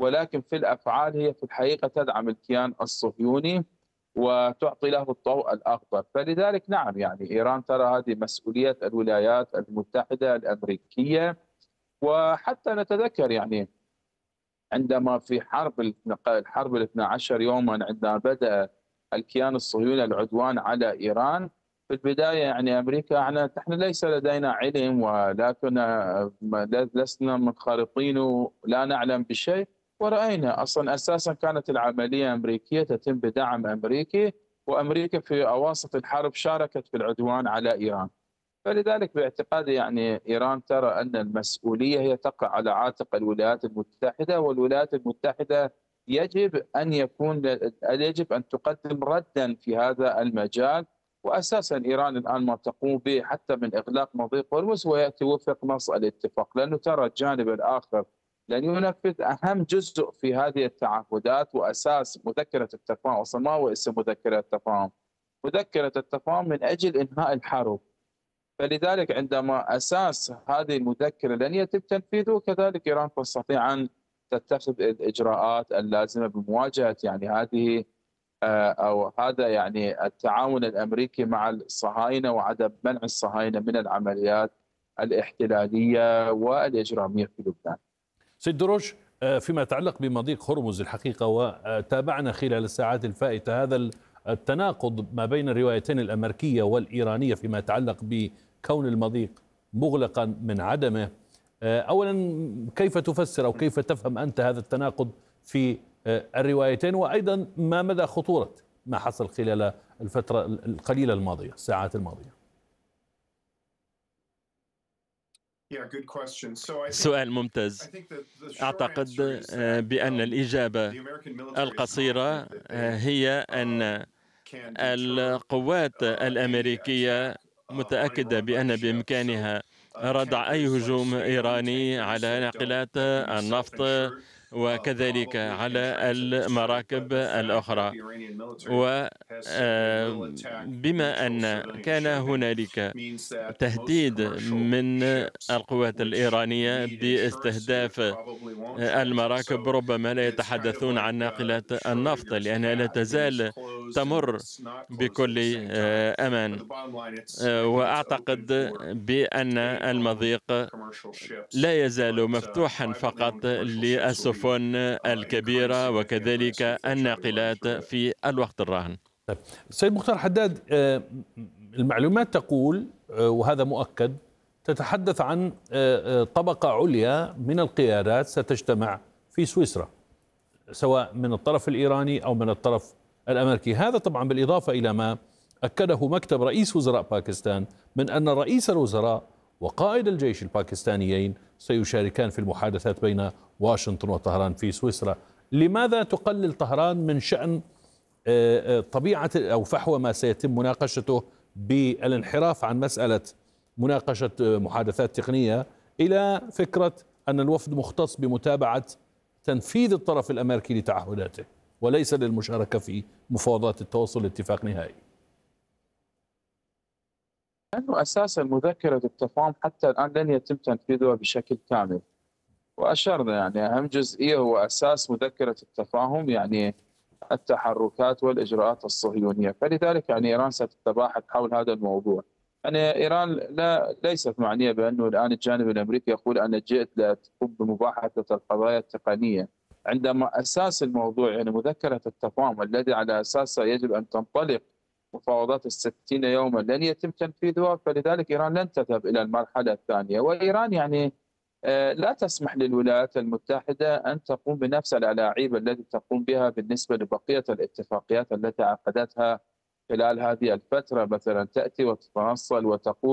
ولكن في الأفعال هي في الحقيقة تدعم الكيان الصهيوني وتعطي له الضوء الأخضر. فلذلك نعم، يعني إيران ترى هذه مسؤولية الولايات المتحدة الأمريكية. وحتى نتذكر يعني عندما في الحرب ال 12 يوما، عندما بدأ الكيان الصهيوني العدوان على إيران، في البداية يعني أمريكا أعلنت نحن ليس لدينا علم ولكن لسنا منخرطين لا نعلم بشيء. ورأينا أصلا أساسا كانت العملية أمريكية تتم بدعم أمريكي، وأمريكا في أواسط الحرب شاركت في العدوان على إيران. فلذلك باعتقادي يعني إيران ترى أن المسؤولية هي تقع على عاتق الولايات المتحدة، والولايات المتحدة يجب أن تقدم ردا في هذا المجال. وأساسا إيران الآن ما تقوم به حتى من إغلاق مضيق هرمز ويأتي وفق نص الاتفاق، لأنه ترى الجانب الآخر لن ينفذ أهم جزء في هذه التعهدات وأساس مذكرة التفاهم. أصلا ما هو اسم مذكرة التفاهم؟ مذكرة التفاهم من أجل إنهاء الحرب. فلذلك عندما أساس هذه المذكرة لن يتم تنفيذه، كذلك إيران تستطيع أن تتخذ الإجراءات اللازمة بمواجهة يعني هذه أو هذا يعني التعاون الأمريكي مع الصهاينة وعدم منع الصهاينة من العمليات الاحتلالية والإجرامية في لبنان. سيد دروش، فيما يتعلق بمضيق هرمز الحقيقة، وتابعنا خلال الساعات الفائتة هذا التناقض ما بين الروايتين الأمريكية والإيرانية فيما يتعلق بكون المضيق مغلقا من عدمه. أولا، كيف تفسر أو كيف تفهم أنت هذا التناقض في الروايتين، وأيضا ما مدى خطورة ما حصل خلال الفترة القليلة الماضية، الساعات الماضية؟ سؤال ممتاز. أعتقد بأن الإجابة القصيرة هي أن القوات الأمريكية متأكدة بأن بإمكانها ردع أي هجوم إيراني على ناقلات النفط وكذلك على المراكب الأخرى. وبما أن كان هنالك تهديد من القوات الإيرانية باستهداف المراكب، ربما لا يتحدثون عن ناقلات النفط لأنها لا تزال تمر بكل أمان. وأعتقد بأن المضيق لا يزال مفتوحا فقط للسفن الكبيرة وكذلك الناقلات في الوقت الراهن. سيد مختار حداد، المعلومات تقول وهذا مؤكد، تتحدث عن طبقة عليا من القيادات ستجتمع في سويسرا سواء من الطرف الإيراني أو من الطرف الأمريكي. هذا طبعا بالإضافة إلى ما أكده مكتب رئيس وزراء باكستان من أن رئيس الوزراء وقائد الجيش الباكستانيين سيشاركان في المحادثات بين واشنطن وطهران في سويسرا. لماذا تقلل طهران من شأن طبيعة أو فحوى ما سيتم مناقشته بالانحراف عن مسألة مناقشة محادثات تقنية إلى فكرة أن الوفد مختص بمتابعة تنفيذ الطرف الأمريكي لتعهداته وليس للمشاركة في مفاوضات التوصل لاتفاق نهائي؟ لأنه أساسا مذكرة التفاهم حتى الآن لن يتم تنفيذها بشكل كامل، وأشرنا يعني أهم جزئية هو أساس مذكرة التفاهم يعني التحركات والإجراءات الصهيونية. فلذلك يعني إيران ستتباحث حول هذا الموضوع. يعني إيران ليست معنية بأنه الآن الجانب الأمريكي يقول أنا جئت لأقوم بمباحثة القضايا التقنية، عندما أساس الموضوع يعني مذكرة التفاهم الذي على أساسه يجب أن تنطلق مفاوضات 60 يوما لن يتم تنفيذها. فلذلك إيران لن تذهب إلى المرحلة الثانية. وإيران يعني لا تسمح للولايات المتحدة أن تقوم بنفس الألاعيب التي تقوم بها بالنسبة لبقية الاتفاقيات التي عقدتها خلال هذه الفترة. مثلا تأتي وتتنصل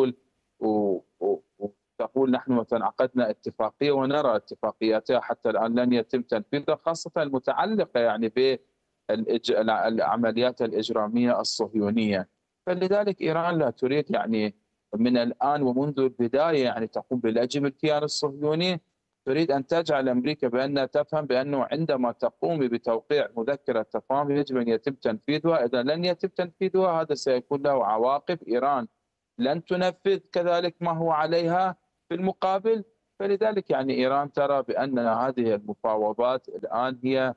وتقول نحن عقدنا اتفاقية ونرى اتفاقياتها حتى الآن لن يتم تنفيذها، خاصة المتعلقة يعني بالعمليات الإجرامية الصهيونية. فلذلك إيران لا تريد يعني من الآن ومنذ البداية يعني تقوم بلجم الكيان الصهيوني، تريد أن تجعل أمريكا بأنها تفهم بأنه عندما تقوم بتوقيع مذكرة تفاهم يجب أن يتم تنفيذها. إذا لن يتم تنفيذها هذا سيكون له عواقب. إيران لن تنفذ كذلك ما هو عليها في المقابل، فلذلك يعني إيران ترى بأن هذه المفاوضات الآن هي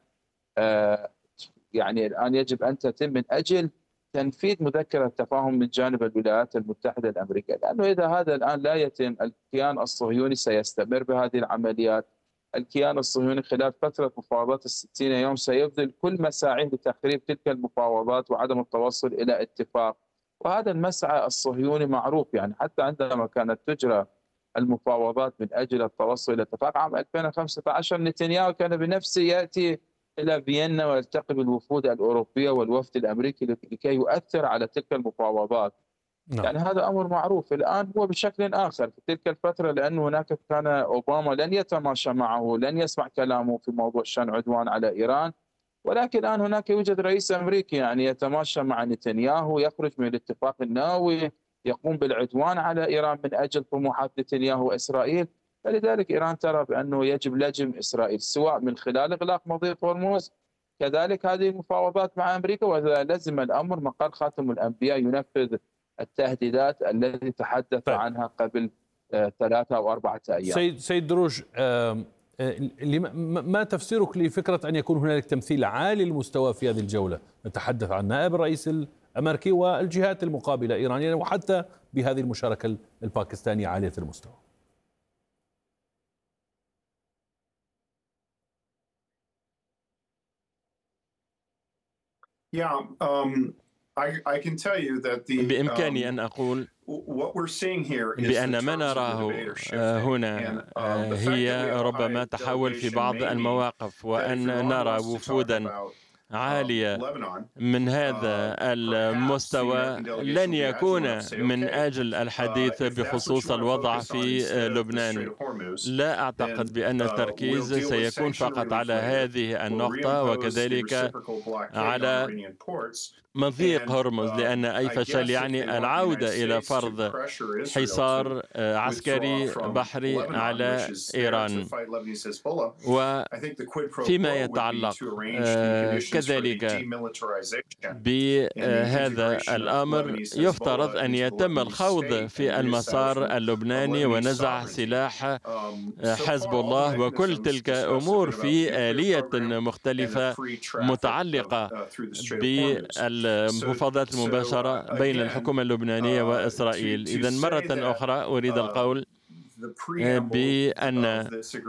يعني الآن يجب أن تتم من أجل تنفيذ مذكرة تفاهم من جانب الولايات المتحدة الأمريكية، لأنه إذا هذا الآن لا يتم الكيان الصهيوني سيستمر بهذه العمليات. الكيان الصهيوني خلال فترة مفاوضات 60 يوم سيبذل كل مساعيه لتخريب تلك المفاوضات وعدم التوصل إلى اتفاق، وهذا المسعى الصهيوني معروف. يعني حتى عندما كانت تجرى المفاوضات من أجل التوصل إلى اتفاق عام 2015 نتنياهو كان بنفسه يأتي إلى فيينا ويلتقي بالوفود الأوروبية والوفد الأمريكي لكي يؤثر على تلك المفاوضات. نعم. يعني هذا أمر معروف. الآن هو بشكل آخر في تلك الفترة، لأن هناك كان أوباما لن يتماشى معه، لن يسمع كلامه في موضوع شن عدوان على إيران، ولكن الآن هناك يوجد رئيس أمريكي يعني يتماشى مع نتنياهو، يخرج من الاتفاق النووي، يقوم بالعدوان على إيران من أجل طموحات نتنياهو وإسرائيل. فلذلك إيران ترى بأنه يجب لجم إسرائيل سواء من خلال إغلاق مضيق هرمز، كذلك هذه المفاوضات مع أمريكا، وإذا لزم الأمر مقر خاتم الأنبياء ينفذ التهديدات التي تحدث عنها قبل 3 أو 4 أيام. سيد دروج، ما تفسيرك لفكرة أن يكون هنالك تمثيل عالي المستوى في هذه الجولة؟ نتحدث عن نائب الرئيس الأمريكي والجهات المقابلة إيرانيا، وحتى بهذه المشاركة الباكستانية عالية المستوى. بإمكاني أن أقول بأن ما نراه هنا هي ربما تحول في بعض المواقف، وأن نرى وفودا عالية من هذا المستوى لن يكون من أجل الحديث بخصوص الوضع في لبنان. لا أعتقد بأن التركيز سيكون فقط على هذه النقطة وكذلك على مضيق هرمز، لأن أي فشل يعني العودة إلى فرض حصار عسكري بحري على إيران. وفيما يتعلق كذلك بهذا الأمر، يفترض أن يتم الخوض في المسار اللبناني ونزع سلاح حزب الله وكل تلك أمور في آلية مختلفة متعلقة بالمفاوضات المباشرة بين الحكومة اللبنانية وإسرائيل. إذن مرة أخرى أريد القول بأن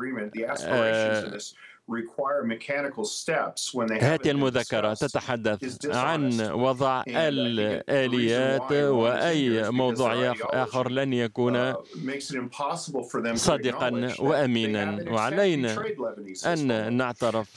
هذه المذكرة تتحدث عن وضع الآليات، وأي موضوع آخر لن يكون صادقا وأمينا. وعلينا أن نعترف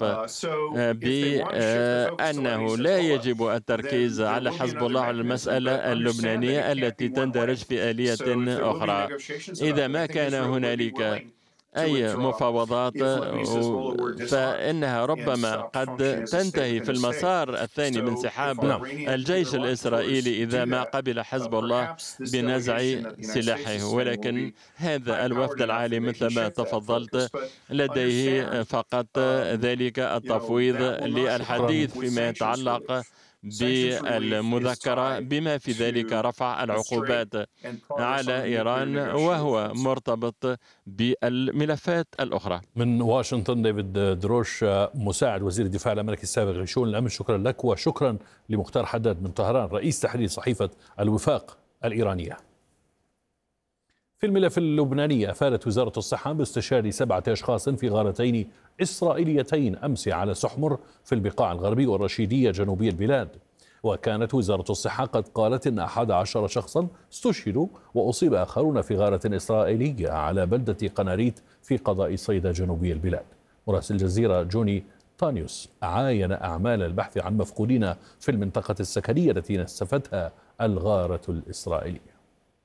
بأنه لا يجب التركيز على حزب الله على المسألة اللبنانية التي تندرج في آلية أخرى. إذا ما كان هنالك أي مفاوضات فإنها ربما قد تنتهي في المسار الثاني من انسحاب الجيش الإسرائيلي إذا ما قبل حزب الله بنزع سلاحه. ولكن هذا الوفد العالي مثل ما تفضلت لديه فقط ذلك التفويض للحديث فيما يتعلق بالمذكرة، بما في ذلك رفع العقوبات على إيران، وهو مرتبط بالملفات الأخرى. من واشنطن ديفيد دروش، مساعد وزير الدفاع الأمريكي السابق لشؤون الأمن، شكرا لك. وشكرا لمختار حداد من طهران، رئيس تحرير صحيفة الوفاق الإيرانية. في الملف اللبناني، أفادت وزارة الصحة باستشهاد 7 أشخاص في غارتين إسرائيليتين أمس على سحمر في البقاع الغربي والرشيدية جنوبي البلاد. وكانت وزارة الصحة قد قالت إن 11 شخصا استشهدوا وأصيب آخرون في غارة إسرائيلية على بلدة قناريت في قضاء صيدا جنوبي البلاد. مراسل الجزيرة جوني تانيوس عاين أعمال البحث عن مفقودين في المنطقة السكنية التي نسفتها الغارة الإسرائيلية.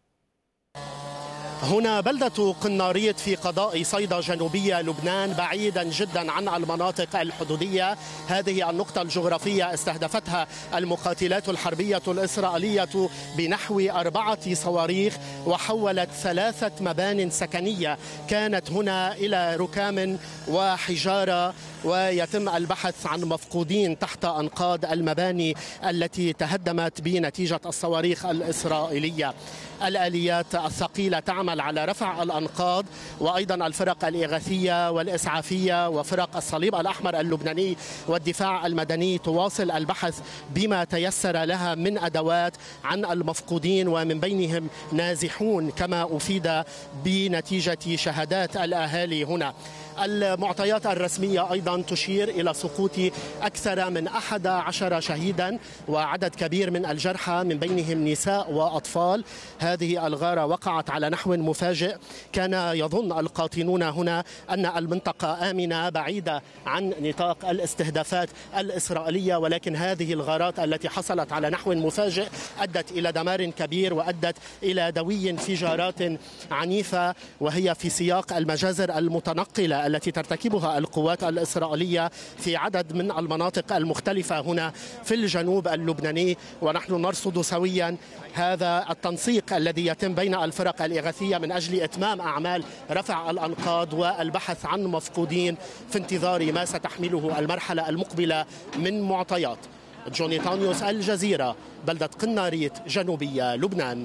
هنا بلدة قناريت في قضاء صيدا جنوبية لبنان، بعيدا جدا عن المناطق الحدودية. هذه النقطة الجغرافية استهدفتها المقاتلات الحربية الإسرائيلية بنحو 4 صواريخ، وحولت 3 مبان سكنية كانت هنا إلى ركام وحجارة ويتم البحث عن مفقودين تحت أنقاض المباني التي تهدمت بنتيجة الصواريخ الإسرائيلية. الآليات الثقيلة تعمل على رفع الأنقاض، وأيضا الفرق الإغاثية والإسعافية وفرق الصليب الأحمر اللبناني والدفاع المدني تواصل البحث بما تيسر لها من أدوات عن المفقودين، ومن بينهم نازحون كما أفيد بنتيجة شهادات الأهالي هنا. المعطيات الرسمية أيضا تشير إلى سقوط أكثر من 11 شهيدا وعدد كبير من الجرحى من بينهم نساء وأطفال. هذه الغارة وقعت على نحو مفاجئ. كان يظن القاطنون هنا أن المنطقة آمنة بعيدة عن نطاق الاستهدافات الإسرائيلية، ولكن هذه الغارات التي حصلت على نحو مفاجئ أدت إلى دمار كبير وأدت إلى دوي انفجارات عنيفة، وهي في سياق المجازر المتنقلة التي ترتكبها القوات الإسرائيلية في عدد من المناطق المختلفة هنا في الجنوب اللبناني. ونحن نرصد سويا هذا التنسيق الذي يتم بين الفرق الإغاثية من أجل إتمام أعمال رفع الأنقاض والبحث عن مفقودين في انتظار ما ستحمله المرحلة المقبلة من معطيات. جوني تانيوس، الجزيرة، بلدة قناريت، جنوبية لبنان.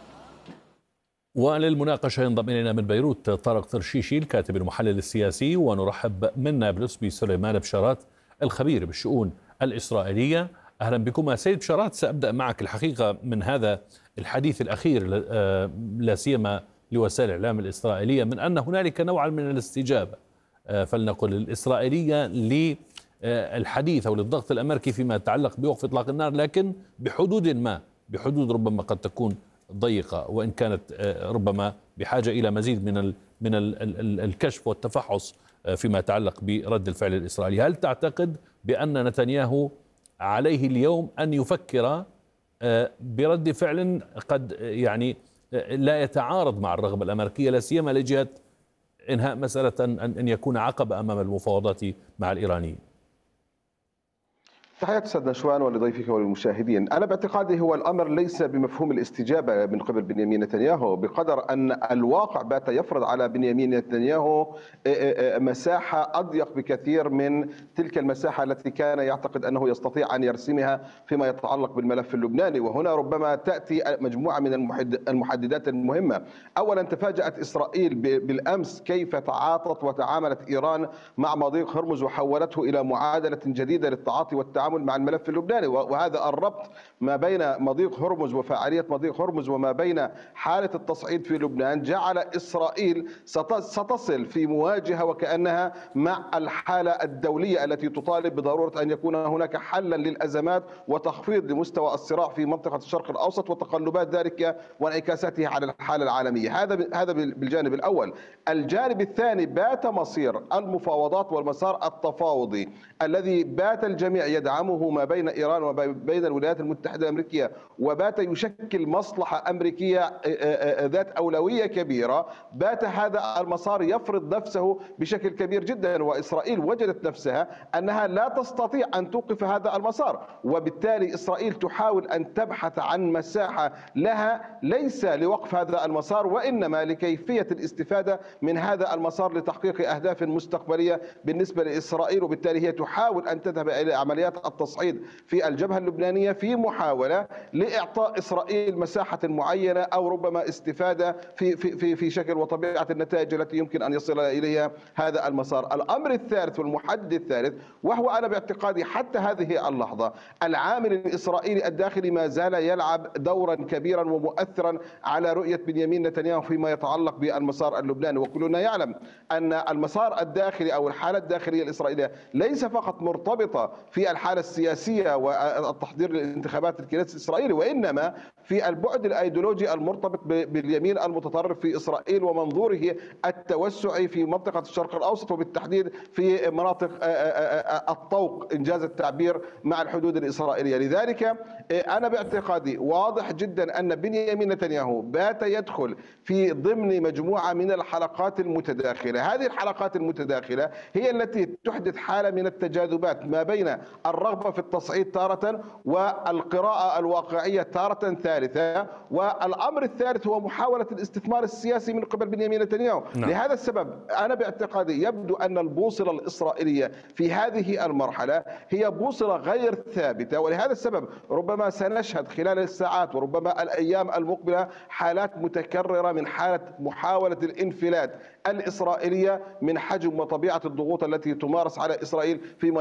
وللمناقشة ينضم إلينا من بيروت طارق ترشيشي الكاتب المحلل السياسي، ونرحب من نابلس بسليمان بشارات الخبير بالشؤون الإسرائيلية. أهلا بكم سيد بشارات. سأبدأ معك الحقيقة من هذا الحديث الأخير لا سيما لوسائل الإعلام الإسرائيلية من أن هنالك نوعا من الاستجابة فلنقل الإسرائيلية للحديث أو للضغط الأمريكي فيما يتعلق بوقف إطلاق النار، لكن بحدود ربما قد تكون ضيقة، وإن كانت ربما بحاجة إلى مزيد من الكشف والتفحص فيما يتعلق برد الفعل الإسرائيلي. هل تعتقد بأن نتنياهو عليه اليوم أن يفكر برد فعل قد يعني لا يتعارض مع الرغبة الأمريكية، لا سيما لجهة إنهاء مسألة أن يكون عقبة أمام المفاوضات مع الإيرانيين؟ تحياتي أستاذ نشوان ولضيفك وللمشاهدين. أنا باعتقادي هو الأمر ليس بمفهوم الاستجابة من قبل بنيامين نتنياهو، بقدر أن الواقع بات يفرض على بنيامين نتنياهو مساحة أضيق بكثير من تلك المساحة التي كان يعتقد أنه يستطيع أن يرسمها فيما يتعلق بالملف اللبناني. وهنا ربما تأتي مجموعة من المحددات المهمة. أولا، تفاجأت إسرائيل بالأمس كيف تعاطت وتعاملت إيران مع مضيق هرمز وحولته إلى معادلة جديدة للتعاطي والتعامل مع الملف اللبناني، وهذا الربط ما بين مضيق هرمز وفعالية مضيق هرمز وما بين حالة التصعيد في لبنان جعل إسرائيل ستصل في مواجهة وكأنها مع الحالة الدولية التي تطالب بضرورة أن يكون هناك حلا للأزمات وتخفيض لمستوى الصراع في منطقة الشرق الأوسط وتقلبات ذلك وانعكاساتها على الحالة العالمية. هذا بالجانب الأول. الجانب الثاني، بات مصير المفاوضات والمسار التفاوضي الذي بات الجميع يدعمه ما بين إيران وما بين الولايات المتحدة الأمريكية، وبات يشكل مصلحة أمريكية ذات أولوية كبيرة، بات هذا المسار يفرض نفسه بشكل كبير جدا، وإسرائيل وجدت نفسها أنها لا تستطيع أن توقف هذا المسار، وبالتالي إسرائيل تحاول أن تبحث عن مساحة لها ليس لوقف هذا المسار وإنما لكيفية الاستفادة من هذا المسار لتحقيق أهداف مستقبلية بالنسبة لإسرائيل. وبالتالي هي تحاول أن تذهب إلى عمليات التصعيد في الجبهة اللبنانية في محاولة لإعطاء إسرائيل مساحة معينة أو ربما استفادة في شكل وطبيعة النتائج التي يمكن أن يصل إليها هذا المسار. الأمر الثالث والمحدد الثالث، وهو أنا باعتقادي حتى هذه اللحظة العامل الإسرائيلي الداخلي ما زال يلعب دورا كبيرا ومؤثرا على رؤية بنيامين نتنياهو فيما يتعلق بالمسار اللبناني. وكلنا يعلم أن المسار الداخلي أو الحالة الداخلية الإسرائيلية ليس فقط مرتبطة في الحالة السياسية والتحضير للانتخابات الكنيسة الإسرائيلي، وإنما في البعد الأيديولوجي المرتبط باليمين المتطرف في إسرائيل ومنظوره التوسعي في منطقة الشرق الأوسط وبالتحديد في مناطق الطوق إنجاز التعبير مع الحدود الإسرائيلية. لذلك أنا باعتقادي واضح جدا أن بنيامين نتنياهو بات يدخل في ضمن مجموعة من الحلقات المتداخلة. هذه الحلقات المتداخلة هي التي تحدث حالة من التجاذبات ما بين الرغبة في التصعيد تارة، والقراءة الواقعية تارة ثالثة، والأمر الثالث هو محاولة الاستثمار السياسي من قبل بنيامين نتنياهو. لهذا السبب أنا باعتقادي يبدو أن البوصلة الإسرائيلية في هذه المرحلة هي بوصلة غير ثابتة، ولهذا السبب ربما سنشهد خلال الساعات وربما الأيام المقبلة حالات متكررة من حالة محاولة الانفلات الإسرائيلية من حجم وطبيعة الضغوط التي تمارس على إسرائيل فيما